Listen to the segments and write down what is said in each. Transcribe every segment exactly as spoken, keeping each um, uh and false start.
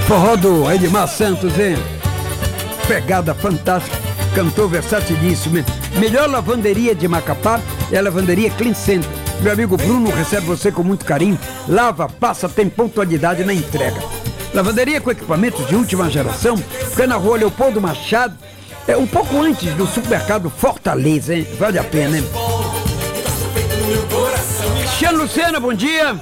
Forró do Edmar Santos, hein? Pegada fantástica, cantor versatilíssimo. Melhor lavanderia de Macapá é a lavanderia Clean Center. Meu amigo Bruno recebe você com muito carinho. Lava, passa, tem pontualidade na entrega. Lavanderia com equipamentos de última geração, fica na rua Leopoldo Machado, é um pouco antes do supermercado Fortaleza, hein? Vale a pena, hein? Cristiano Lucena, bom dia.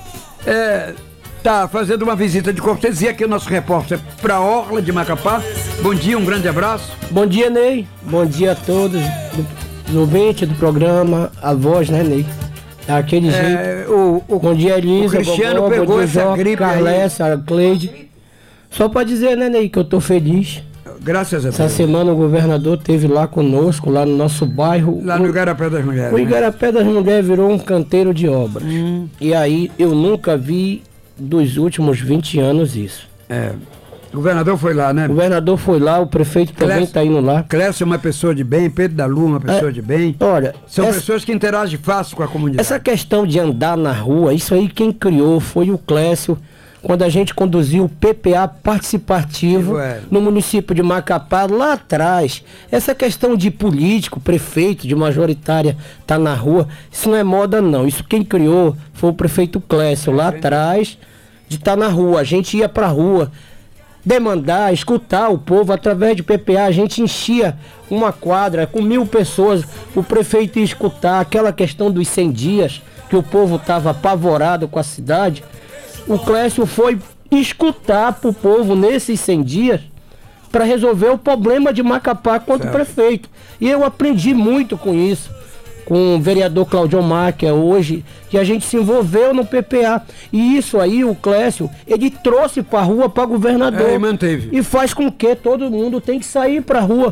É, tá fazendo uma visita de cortesia aqui, o nosso repórter para a Orla de Macapá. Bom dia, um grande abraço. Bom dia, Ney. Bom dia a todos, os ouvintes do programa, a voz, né, Ney? Daquele é, jeito. O, o, bom dia, Elisa. O Cristiano Bobó, pegou bom dia, essa Jó, gripe Carlessa, a Cleide. Só pra dizer, né, Ney, que eu tô feliz. Graças a Deus. Essa semana o governador esteve lá conosco, lá no nosso bairro. Lá no Igarapé das Mulheres. O né? Igarapé das Mulheres virou um canteiro de obras. Hum. E aí eu nunca vi dos últimos vinte anos isso. É. O governador foi lá, né? O governador foi lá, o prefeito também Clécio, está indo lá. Clécio é uma pessoa de bem, Pedro da Lua uma pessoa é, de bem. Olha, são essa, pessoas que interagem fácil com a comunidade. Essa questão de andar na rua, isso aí quem criou foi o Clécio, quando a gente conduziu o P P A participativo é. no município de Macapá, lá atrás. Essa questão de político, prefeito, de majoritária, tá na rua, isso não é moda não. Isso quem criou foi o prefeito Clécio, lá atrás, de estar tá na rua. A gente ia pra rua demandar, escutar o povo através de P P A. A gente enchia uma quadra com mil pessoas, o prefeito ia escutar aquela questão dos cem dias, que o povo estava apavorado com a cidade. O Clécio foi escutar pro povo nesses cem dias para resolver o problema de Macapá quanto certo. Prefeito. E eu aprendi muito com isso, com o vereador Claudio Máquia hoje, que a gente se envolveu no P P A. E isso aí, o Clécio, ele trouxe para a rua para governador. É, e manteve. E faz com que todo mundo tem que sair para a rua.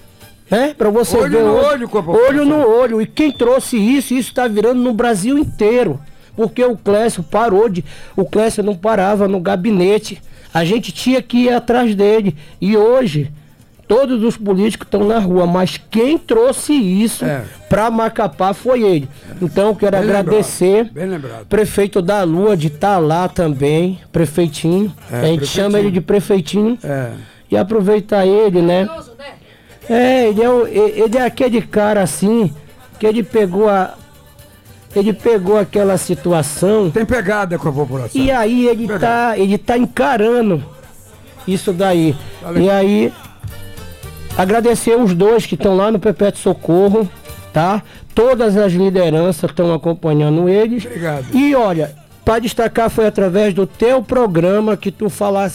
É, para você olho ver. No olho, olho, olho no olho. E quem trouxe isso, isso está virando no Brasil inteiro. Porque o Clécio parou de... O Clécio não parava no gabinete. A gente tinha que ir atrás dele. E hoje, todos os políticos estão na rua. Mas quem trouxe isso é. para Macapá foi ele. Então eu quero bem agradecer. Lembrado, bem lembrado. Prefeito da Lua de estar tá lá também. Prefeitinho. É, a gente prefeitinho. chama ele de prefeitinho. É. E aproveitar ele, né? É, ele é, o, ele é aquele cara assim, que ele pegou a... Ele pegou aquela situação. Tem pegada com a população. E aí ele tá, ele tá encarando isso daí. Valeu. E aí, agradecer os dois que estão lá no Perpétuo Socorro, tá? Todas as lideranças estão acompanhando eles. Obrigado. E olha, para destacar foi através do teu programa que tu falasse.